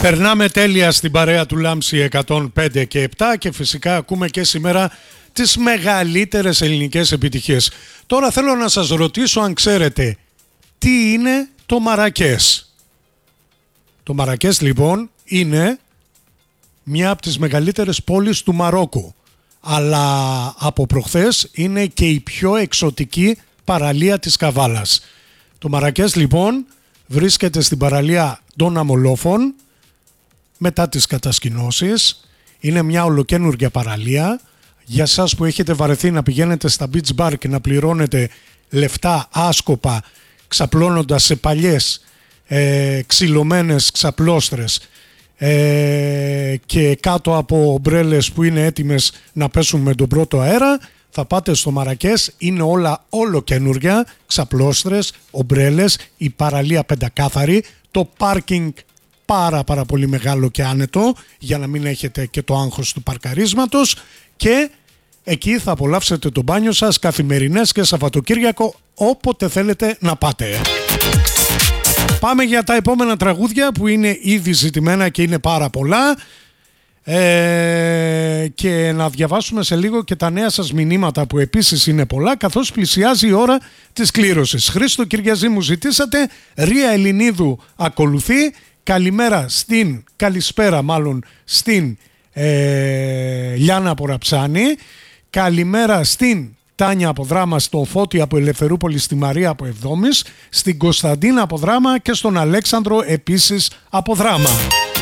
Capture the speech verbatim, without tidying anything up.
Περνάμε τέλεια στην παρέα του Λάμψη εκατόν πέντε και επτά και φυσικά ακούμε και σήμερα τις μεγαλύτερες ελληνικές επιτυχίες. Τώρα θέλω να σας ρωτήσω αν ξέρετε τι είναι το Μαρακές. Το Μαρακές λοιπόν είναι μια από τις μεγαλύτερες πόλεις του Μαρόκου, αλλά από προχθές είναι και η πιο εξωτική παραλία της Καβάλας. Το Μαρακές λοιπόν βρίσκεται στην παραλία των Αμολόφων μετά τις κατασκηνώσεις. Είναι μια ολοκαίνουργια παραλία. Για σας που έχετε βαρεθεί να πηγαίνετε στα beach bar και να πληρώνετε λεφτά άσκοπα ξαπλώνοντας σε παλιές ε, ξυλωμένες ξαπλώστρες ε, και κάτω από ομπρέλες που είναι έτοιμες να πέσουν με τον πρώτο αέρα, θα πάτε στο Μαρακές. Είναι όλα ολοκαίνουρια, ξαπλώστρες, ομπρέλες, η παραλία πεντακάθαρη, το πάρκινγκ πάρα πάρα πολύ μεγάλο και άνετο για να μην έχετε και το άγχος του παρκαρίσματος, και εκεί θα απολαύσετε το μπάνιο σας καθημερινές και Σαββατοκύριακο όποτε θέλετε να πάτε. Πάμε για τα επόμενα τραγούδια που είναι ήδη ζητημένα και είναι πάρα πολλά ε, και να διαβάσουμε σε λίγο και τα νέα σας μηνύματα που επίσης είναι πολλά, καθώς πλησιάζει η ώρα της κλήρωσης. Χρήστο Κυριαζή μου ζητήσατε, Ρία Ελληνίδου ακολουθεί. Καλημέρα στην, καλησπέρα μάλλον στην ε, Λιάννα από Ραψάνη. Καλημέρα στην Τάνια από Δράμα, στο Φώτη από Ελευθερούπολη, στη Μαρία από Εβδόμης, στην Κωνσταντίνα από Δράμα και στον Αλέξανδρο επίσης από Δράμα.